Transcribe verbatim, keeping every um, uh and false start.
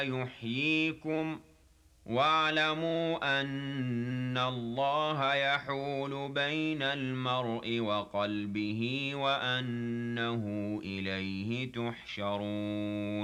يحييكم واعلموا أن الله يحول بين المرء وقلبه وأنه إليه تحشرون